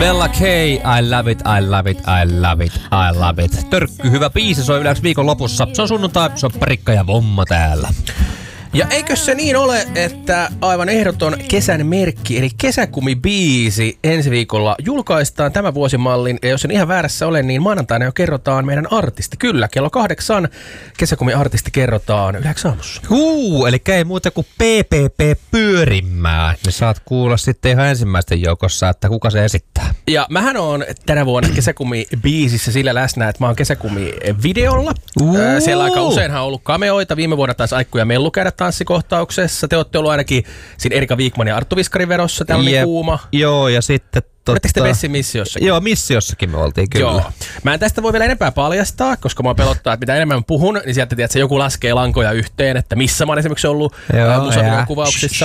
Bella K, I love it, I love it, I love it, I love it. Törkky, hyvä biisi, soi yleensä viikon lopussa. Se on sunnuntai, se on Parikka ja Vomma täällä. Ja eikö se niin ole, että aivan ehdoton kesän merkki, eli kesäkumibiisi ensi viikolla julkaistaan tämän vuosimallin. Ja jos en ihan väärässä ole, niin maanantaina jo kerrotaan meidän artisti. Kyllä, kello 8 kesäkumi-artisti kerrotaan 9 aamussa. Eli ei muuta kuin PPP pyörimään. Niin saat kuulla sitten ihan ensimmäisten joukossa, että kuka se esittää. Ja mähän oon tänä vuonna kesäkumi-biisissä sillä läsnä, että mä oon kesäkumi-videolla. Siellä aika useinhan on ollut kameoita. Viime vuonna taas Aikku ja Mellu käydä tanssikohtauksessa. Te ootte ollut ainakin siinä Erika Viikman ja Arttu Viskarin verossa, tällainen kuuma. Joo, ja sitten oletteko te Messin missiossakin? Joo, missiossakin me oltiin kyllä. Joo. Mä en tästä voi vielä enempää paljastaa, koska mua pelottaa, että mitä enemmän mä puhun, niin sieltä tiedät, että joku laskee lankoja yhteen, että missä mä oon esimerkiksi ollut musavideokuvauksissa.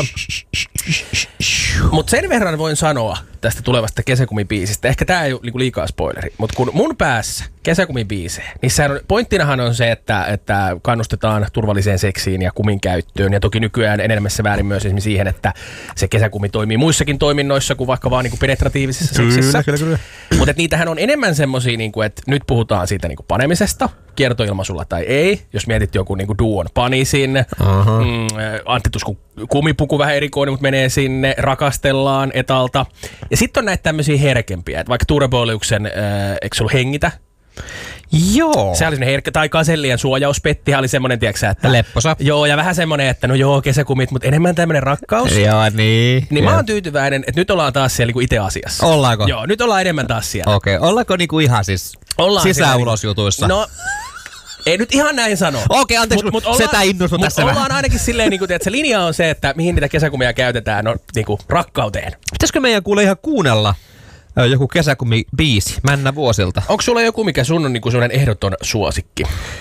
Mutta sen verran voin sanoa tästä tulevasta kesäkumibiisistä. Ehkä tää ei ole liikaa spoileri, mutta kun mun päässä kesäkumibiisejä, niin pointtinahan on se, että kannustetaan turvalliseen seksiin ja kumin käyttöön. Ja toki nykyään enemmässä väärin myös esimerkiksi siihen, että se kesäkumi toimii muissakin toiminnoissa kuin vaikka vaan niinku penetratiivisessa seksissä. Kyllä. Mutta niitähän on enemmän semmosia, niinku, että nyt puhutaan siitä niinku panemisesta, kiertoilmaisulla tai ei. Jos mietit joku niinku duon panisin, Antti Tuskun kumipuku vähän erikoinen, mutta menee sinne, rakastellaan etalta. Ja sitten on näitä tämmöisiä herkempiä, että vaikka Tureboliuksen, eikö se ollut Hengitä? Joo. Se oli herkkä, tai Kasellien suojauspetti oli semmonen, tiiäksä, että lepposa. Joo, ja vähän semmonen, että no joo, kesäkumit, mutta enemmän tämmönen rakkaus. Joo, niin. Niin mä oon tyytyväinen, että nyt ollaan taas siellä niinku itse asiassa. Ollaanko? Joo, nyt ollaan enemmän taas siellä. Okei, ollaanko niinku ihan siis sisä-ulos jutuissa? No, ei nyt ihan näin sano. Okei, anteeksi, setä innostui tässä vähän. Ollaan ainakin silleen, niinku, että se linja on se, että mihin niitä kesäkumia käytetään, no niinku rakkauteen. Pitäisikö meidän ihan kuunnella joku kesäkumibiisi männä vuosilta? Onko sulla joku, mikä sun on niinku sellainen ehdoton suosikki?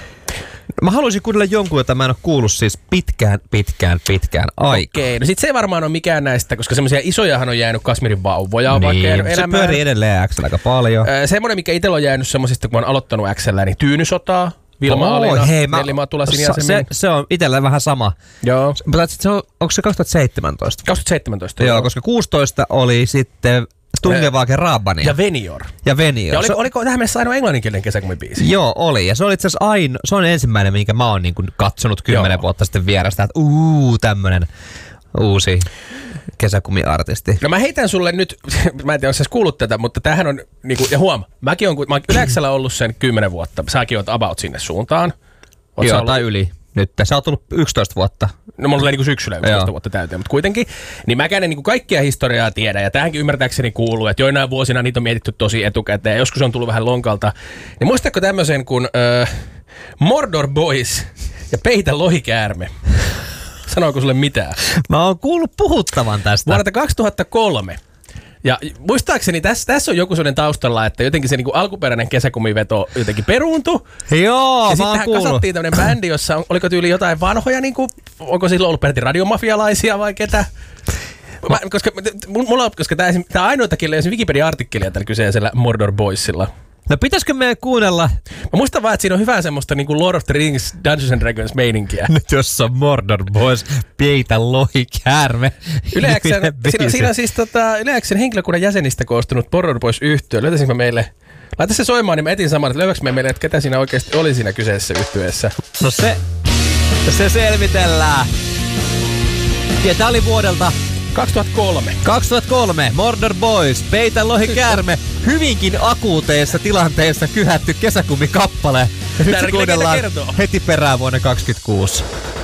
Mä haluaisin kuunnella jonkun, jota mä en ole kuullut siis pitkään aikaan. Okei, no sit se ei varmaan ole mikään näistä, koska semmoisia isojahan on jäänyt Kasmirin vauvoja. Niin, se pyörii edelleen X:llä aika paljon. Semmoinen, mikä itsellä on jäänyt semmoisesta, kun mä oon aloittanut X:llä, niin Tyynysotaa. Vilma Alina, Nelli Matula se on itsellä vähän sama. Joo. Onko se 2017? 2017. Joo, koska 16 oli sitten Tungevaake Raabani. Ja Venior. Ja oliko tähän mennessä ainoa englanninkielinen kesäkumibiisi? Joo, oli. Ja se oli itse asiassa se on ensimmäinen, minkä mä oon niin kuin katsonut 10 vuotta sitten vierestä, että tämmönen uusi kesäkumiartisti. No mä heitän sulle nyt, mä en tiedä, jos sä kuullut tätä, mutta tämähän on, niinku, ja huom, mä oon Yleksellä ollut sen 10 vuotta, säkin oot about sinne suuntaan. Joo, tai yli. Nyt sä oot ollut 11 vuotta. No mulla oli niinku syksyllä 11 vuotta täyteen, mutta kuitenkin. Niin mäkään en niinku kaikkia historiaa tiedä, ja tähänkin ymmärtääkseni kuuluu, että joinain vuosina niitä on mietitty tosi etukäteen, ja joskus on tullut vähän lonkalta. Niin muistatko tämmöisen kuin Mordor Boys ja Peitä lohikäärme? Sanoiko sulle mitään? Mä oon kuullut puhuttavan tästä. Vuodelta 2003. Ja muistaakseni tässä on joku sellainen taustalla, että jotenkin se niinku alkuperäinen kesäkumiveto jotenkin peruuntui. Joo, ja sitten kasattiin tämmönen bändi, jossa oliko tyyli jotain vanhoja, niinku, onko silloin ollut peräti radiomafialaisia vai ketä? Koska tämä ainoita on Wikipedia-artikkelia tällä kyseisellä Mordor Boysilla. No pitäisikö me kuunnella? Mä muistan vaan, että siinä on hyvää semmoista niinku Lord of the Rings, Dungeons and Dragons meininkiä. Nyt jos on Mordor Boys, Peitä lohikäärme. Siinä on siis Yle-X:n henkilökunnan jäsenistä koostunut Mordor Boys -yhtye. Löytäisinkö meille? Laita se soimaan, niin mä etin saman, että löydätkö meille, että ketä siinä oikeasti oli siinä kyseisessä yhtyeessä. No se selvitellään. Ja tää oli vuodelta 2003. Mordor Boys, Peitä lohikäärme. Hyvinkin akuuteissa tilanteissa kyhätty kesäkumikappale. Nyt se kuunnellaan heti perään vuonna 2026.